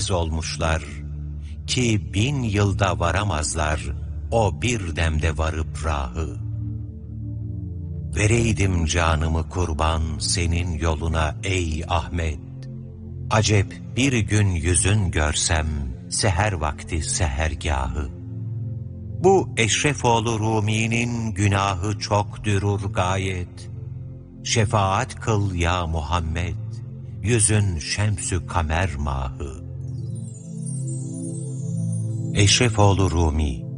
aciz olmuşlar ki 1000 yılda varamazlar o bir demde varıp rahı. Vereydim canımı kurban senin yoluna ey Ahmet. Acep bir gün yüzün görsem seher vakti sehergahı. Bu Eşrefoğlu Rumi'nin günahı çok dürür gayet. Şefaat kıl ya Muhammed, yüzün şemsü kamer mahı. Eşrefoğlu Rumi